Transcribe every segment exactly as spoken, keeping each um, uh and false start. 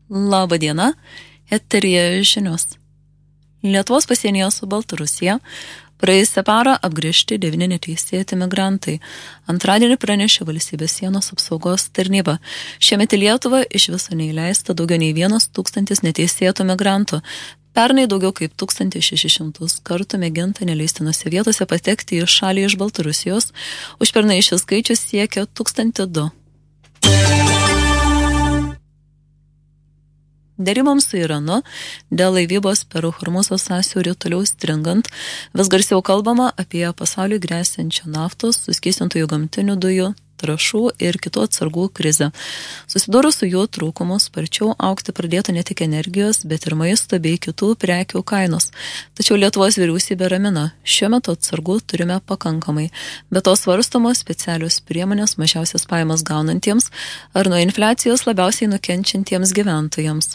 Labą dieną, eteryje žinios. Lietuvos pasienyje su Baltarusija praėjusią parą apgręžti devyni neteisėti migrantai. Antradienį pranešė valstybės sienos apsaugos tarnyba. Šiemet į Lietuvą iš viso neįleista daugiau nei vienas tūkstantis neteisėtų migrantų. Pernai daugiau kaip tūkstantis šešis šimtus kartų mėginta neleistinose vietose patekti į šalį iš Baltarusijos. Užpernai šis skaičius siekia tūkstantį du. Deryboms su Iranu dėl laivybos per Hormuzo sąsiaurį toliau stringant, vis garsiau kalbama apie pasauliui grėsiančią naftos, suskystintųjų gamtinių dujų, trąšų ir kitų atsargų krizę. Susidūrus su jų trūkumu sparčiau augti pradėtų ne tik energijos, bet ir maisto bei kitų prekių kainos. Tačiau Lietuvos vyriausybė ramina, šiuo metu atsargų turime pakankamai. Be to svarstomos specialios priemonės mažiausias pajamas gaunantiems ar nuo infliacijos labiausiai nukenčiantiems gyventojams.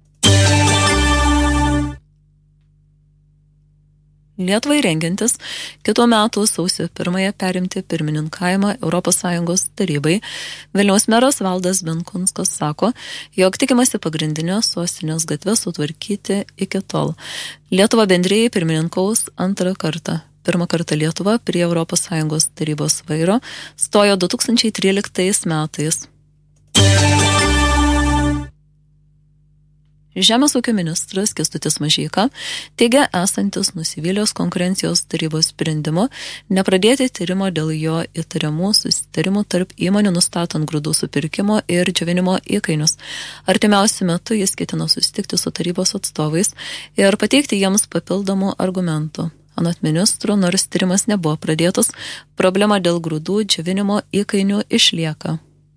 Lietuvai rengiantis kitų metų sausio pirmąją perimti pirmininkavimą Europos Sąjungos tarybai, Vilniaus meras Valdas Benkunskas sako, jog tikimasi pagrindinės sostinės gatves sutvarkyti iki tol. Lietuva bendrijai pirmininkaus antrą kartą. Pirmą kartą Lietuva prie Europos Sąjungos tarybos vairo stojo du tūkstančiai tryliktais metais. Žemės ūkio ministras Kęstutis Mažeika teigia esantis nusivylęs konkurencijos tarybos sprendimu nepradėti tyrimo dėl jo įtariamų susitarimų tarp įmonių nustatant grūdų supirkimo ir džiovinimo įkainius. Artimiausiu metu jis ketina susitikti su tarybos atstovais ir pateikti jiems papildomų argumentų. Anot ministro, nors tyrimas nebuvo pradėtas, problema dėl grūdų džiovinimo įkainių išlieka.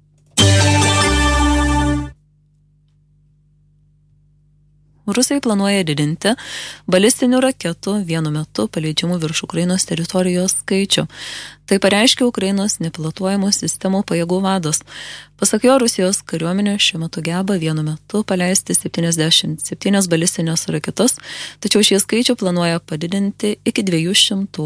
Rusai planuoja didinti balistinių raketų vienu metu paleidžiamų virš Ukrainos teritorijos skaičių. Tai pareiškia Ukrainos nepilotuojamų sistemų pajėgų vadas. Pasak jo, Rusijos kariuomenė šiuo metu geba vienu metu paleisti septyniasdešimt septynias balistinės raketas, tačiau šį skaičių planuoja padidinti iki dviejų šimtų.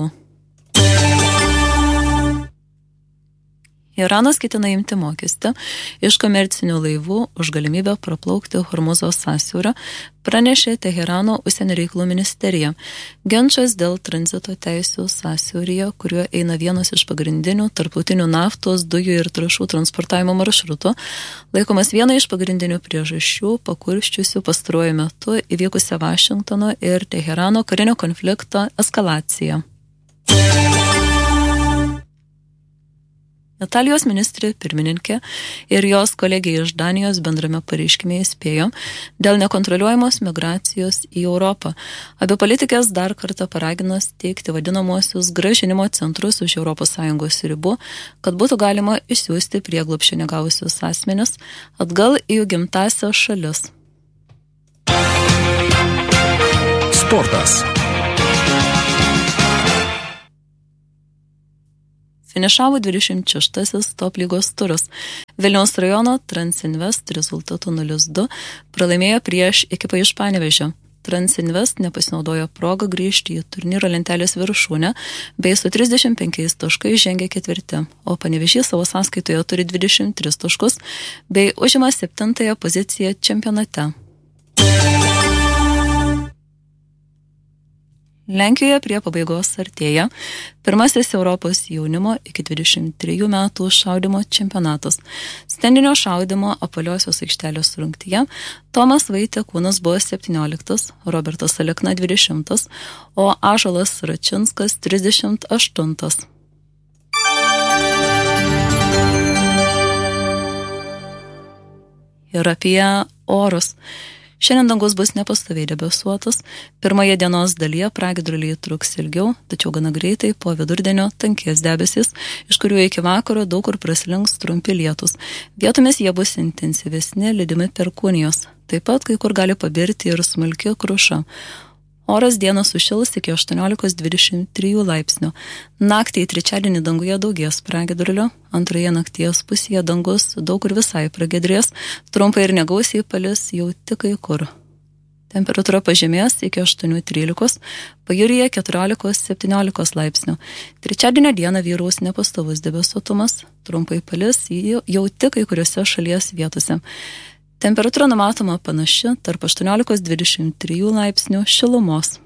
Iranas ketina imti mokestį iš komercinių laivų už galimybę praplaukti Hormuzo sąsiaurį, pranešė Teherano užsienio reikalų ministerija. Ginčas dėl tranzito teisių sąsiauryje, kuriuo eina vienas iš pagrindinių tarptautinių naftos, dujų ir trąšų transportavimo maršrutų, laikomas viena iš pagrindinių priežasčių pakurščiusių pastaruoju metu įvykusią Vašingtono ir Teherano karinio konflikto eskalaciją. Italijos ministrė pirmininkė ir jos kolegė iš Danijos bendrame pareiškime įspėjo dėl nekontroliuojamos migracijos į Europą. Abi politikės dar kartą paragino steigti vadinamosius grąžinimo centrus už Europos Sąjungos ribų, kad būtų galima išsiųsti prieglobsčio negavusius asmenis atgal į jų gimtąsias šalis. Sportas. Finišavo dvidešimt šeštasis top lygos turas. Vilniaus rajono Transinvest rezultatu nulis du pralaimėjo prieš ekipą iš Panevėžio. Transinvest nepasinaudojo progą grįžti į turnyro lentelės viršūnę, bei su trisdešimt penkiais taškais žengė ketvirti, o Panevėžys savo sąskaitoje turi dvidešimt tris taškus, bei užima septintąją poziciją čempionate. Lenkijoje prie pabaigos artėja pirmasis Europos jaunimo iki dvidešimt trejų metų šaudymo čempionatas. Stendinio šaudymo apvaliosios aikštelės rungtyje Tomas Vaitekūnas buvo septynioliktas, Robertas Alekna dvidešimtas, o Ąžuolas Račinskas trisdešimt aštuntas. Ir apie orus. Šiandien dangus bus nepastoviai debesuotas. Pirmoje dienos dalyje pragiedruliai truks ilgiau, tačiau gana greitai po vidurdienio tankės debesys, iš kurių iki vakaro daug kur praslinks trumpi lietūs. Vietomis jie bus intensyvesni, lydimi perkūnijos. Taip pat kai kur gali pabirti ir smulki kruša. Oras dieną sušils iki aštuoniolikos dvidešimt trijų laipsnių. Naktį į trečiadienį danguje daugės pragiedrulio, antroje nakties pusėje dangus daug kur visai pragiedrės, trumpai ir negausiai palis jau tik kai kur. Temperatūra pažemės iki aštuonių trylikos, pajūryje keturiolikos septyniolikos laipsnių. Trečiadienio dieną vyraus nepastovus debesuotumas, trumpai palis jau tik kai kuriuose šalies vietose. Temperatūra numatoma panaši tarp aštuoniolikos dvidešimt trijų laipsnių šilumos.